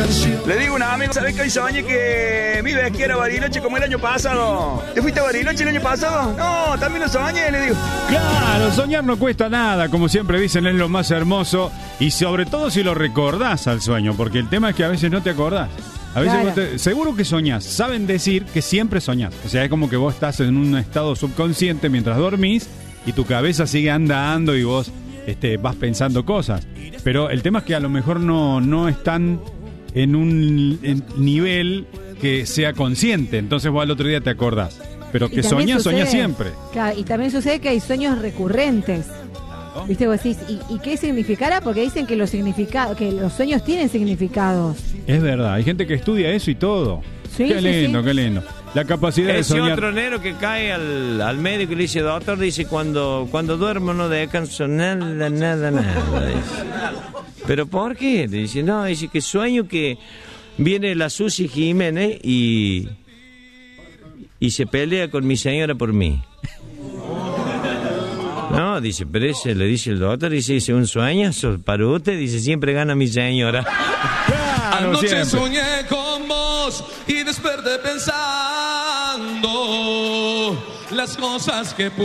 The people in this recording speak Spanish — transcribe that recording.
Le digo a un amigo, ¿sabés que hoy soñé que mi vez que era Bariloche como el año pasado? ¿Te fuiste a Bariloche el año pasado? No, también lo soñé, le digo. Claro, soñar no cuesta nada, como siempre dicen, es lo más hermoso. Y sobre todo si lo recordás al sueño, porque el tema es que a veces no te acordás. A veces Claro. seguro que soñás. Saben decir que siempre soñás. O sea, es como que vos estás en un estado subconsciente mientras dormís y tu cabeza sigue andando y vos vas pensando cosas. Pero el tema es que a lo mejor no están en un nivel que sea consciente. Entonces vos al otro día te acordás. Pero que soñás siempre. Claro, y también sucede que hay sueños recurrentes. ¿Viste? Vos decís, ¿y qué significará? Porque dicen que los sueños tienen significados. Es verdad, hay gente que estudia eso y todo. Sí, qué lindo, sí. qué lindo. La capacidad de Ese soñar. otro nero que cae al médico y le dice, doctor, dice, cuando duermo no descanso nada, dice. ¿Pero por qué? Dice, no, dice que sueño que viene la Susi Jiménez y se pelea con mi señora por mí. No, dice, pero ese, le dice el doctor, dice, un sueño para usted, dice, siempre gana mi señora. Claro, Anoche siempre. soñé con vos y desperté pensando las cosas que